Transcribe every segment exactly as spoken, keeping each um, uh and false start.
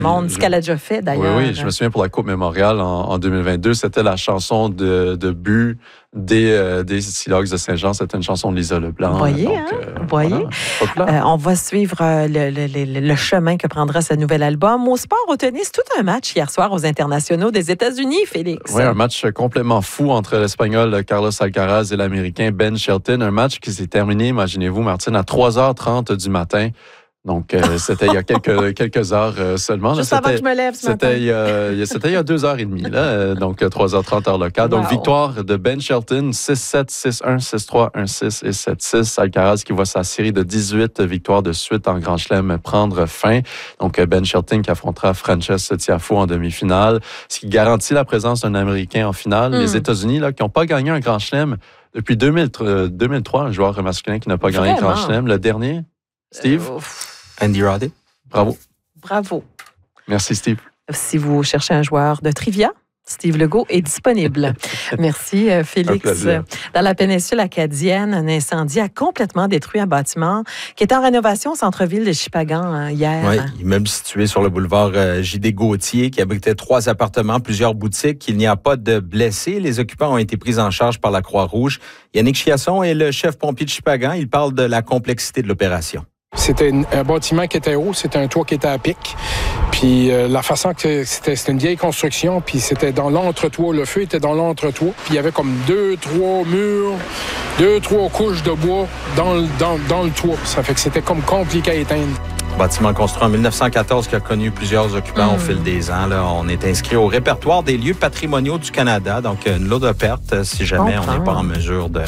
monde, ce qu'elle a déjà fait d'ailleurs. Oui, oui, je me souviens pour la Coupe Mémorial en, en deux mille vingt-deux, c'était la chanson de, de but des, euh, des Sea Dogs de Saint-Jean. C'était une chanson de Lisa Leblanc. Vous voyez, donc, hein? euh, Vous voyez? Voilà, euh, on va suivre euh, le, le, le, le chemin que prendra ce nouvel album. Au sport, au tennis, tout un match hier soir aux internationaux des États-Unis, Félix. Oui, un match complètement fou entre l'Espagnol Carlos Alcaraz et l'Américain Ben Shelton. Un match qui s'est terminé, imaginez-vous, Martine, à trois heures trente du matin. Donc, euh, c'était il y a quelques, quelques heures euh, seulement. Juste là, avant que je me lève ce matin. C'était il y a, c'était il y a deux heures et demie, là, euh, donc trois heures trente heure locale. Donc, wow. Victoire de Ben Shelton, six sept, six un, six trois, un six et sept six. Alcaraz qui voit sa série de dix-huit victoires de suite en Grand Chelem prendre fin. Donc, Ben Shelton qui affrontera Frances Tiafoe en demi-finale, ce qui garantit la présence d'un Américain en finale. Mm. Les États-Unis, là, qui n'ont pas gagné un Grand Chelem depuis deux mille, euh, deux mille trois, un joueur masculin qui n'a pas Vraiment? gagné un Grand Chelem. Le dernier, Steve? Euh, Andy Roddick. Bravo. Bravo. Merci, Steve. Si vous cherchez un joueur de trivia, Steve Legault est disponible. Merci, Félix. Dans la péninsule acadienne, un incendie a complètement détruit un bâtiment qui est en rénovation au centre-ville de Shippagan hier. Oui, immeuble situé sur le boulevard J D Gauthier qui abritait trois appartements, plusieurs boutiques. Il n'y a pas de blessés. Les occupants ont été pris en charge par la Croix-Rouge. Yannick Chiasson est le chef pompier de Shippagan. Il parle de la complexité de l'opération. C'était un bâtiment qui était haut, c'était un toit qui était à pic. Puis euh, la façon que c'était, c'était une vieille construction, puis c'était dans l'entretoit, le feu était dans l'entretoit. Puis il y avait comme deux, trois murs, deux, trois couches de bois dans le, dans, dans le toit. Ça fait que c'était comme compliqué à éteindre. Bâtiment construit en mille neuf cent quatorze qui a connu plusieurs occupants mmh. au fil des ans. Là, on est inscrit au répertoire des lieux patrimoniaux du Canada, donc une lourde perte si jamais on n'est pas en mesure de...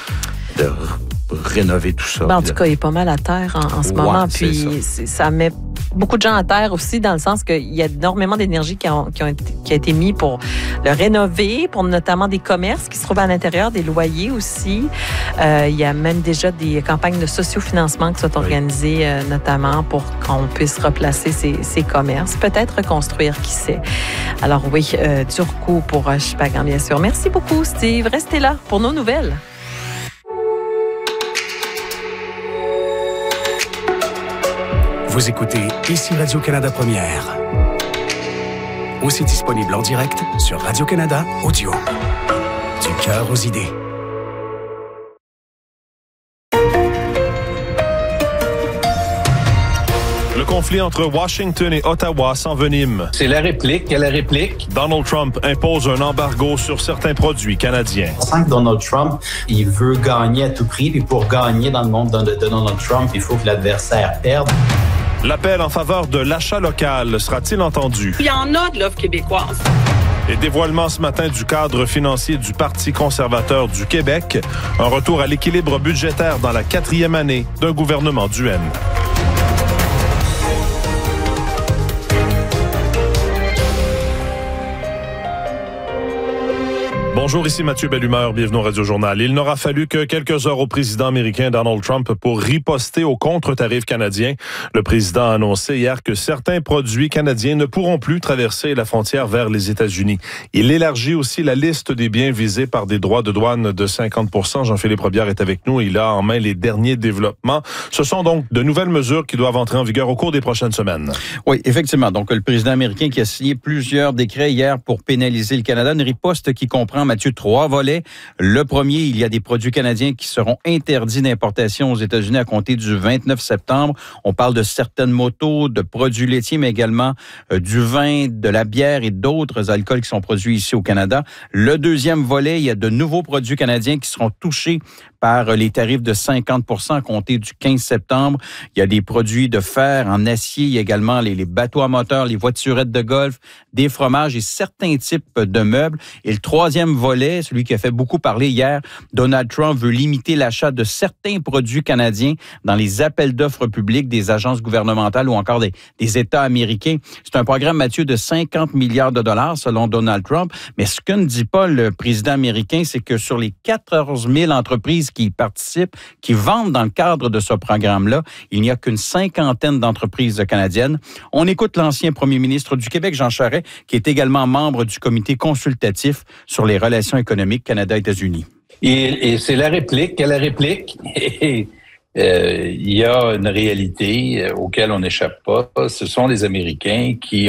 de rénover tout ça. Ben, en tout cas, il est pas mal à terre en, en ce ouais, moment. Puis ça. C'est, ça met beaucoup de gens à terre aussi, dans le sens qu'il y a énormément d'énergie qui, ont, qui, ont été, qui a été mise pour le rénover, pour notamment des commerces qui se trouvent à l'intérieur, des loyers aussi. Euh, il y a même déjà des campagnes de sociofinancement qui sont organisées, oui. euh, notamment pour qu'on puisse replacer ces, ces commerces, peut-être reconstruire, qui sait. Alors oui, euh, dur coup pour euh, Shippagan, bien sûr. Merci beaucoup, Steve. Restez là pour nos nouvelles. Vous écoutez ici Radio-Canada Première. Aussi disponible en direct sur Radio-Canada Audio. Du cœur aux idées. Le conflit entre Washington et Ottawa s'envenime. C'est la réplique. Quelle réplique? Donald Trump impose un embargo sur certains produits canadiens. On sent que Donald Trump, il veut gagner à tout prix. Puis pour gagner dans le monde de Donald Trump, il faut que l'adversaire perde. L'appel en faveur de l'achat local sera-t-il entendu? Il y en a de l'offre québécoise. Et dévoilement ce matin du cadre financier du Parti conservateur du Québec. Un retour à l'équilibre budgétaire dans la quatrième année d'un gouvernement du N. Bonjour, ici Mathieu Bellumeur, bienvenue au Radio-Journal. Il n'aura fallu que quelques heures au président américain Donald Trump pour riposter aux contre-tarifs canadiens. Le président a annoncé hier que certains produits canadiens ne pourront plus traverser la frontière vers les États-Unis. Il élargit aussi la liste des biens visés par des droits de douane de cinquante pour cent. Jean-Philippe Robillard est avec nous. Il a en main les derniers développements. Ce sont donc de nouvelles mesures qui doivent entrer en vigueur au cours des prochaines semaines. Oui, effectivement. Donc, le président américain qui a signé plusieurs décrets hier pour pénaliser le Canada, une riposte qui comprend, Mathieu, trois volets. Le premier, il y a des produits canadiens qui seront interdits d'importation aux États-Unis à compter du vingt-neuf septembre. On parle de certaines motos, de produits laitiers, mais également euh, du vin, de la bière et d'autres alcools qui sont produits ici au Canada. Le deuxième volet, il y a de nouveaux produits canadiens qui seront touchés par les tarifs de cinquante pour cent à compter du quinze septembre. Il y a des produits de fer en acier, il y a également les, les bateaux à moteur, les voiturettes de golf, des fromages et certains types de meubles. Et le troisième volet, celui qui a fait beaucoup parler hier, Donald Trump veut limiter l'achat de certains produits canadiens dans les appels d'offres publics des agences gouvernementales ou encore des, des États américains. C'est un programme, Mathieu, de cinquante milliards de dollars selon Donald Trump. Mais ce que ne dit pas le président américain, c'est que sur les quatorze mille entreprises qui y participent, qui vendent dans le cadre de ce programme-là, il n'y a qu'une cinquantaine d'entreprises canadiennes. On écoute l'ancien premier ministre du Québec, Jean Charest, qui est également membre du comité consultatif sur les relations économiques Canada-États-Unis. Et, et c'est la réplique. Quelle réplique? Et Euh, il y a une réalité auquel on n'échappe pas. Ce sont les Américains qui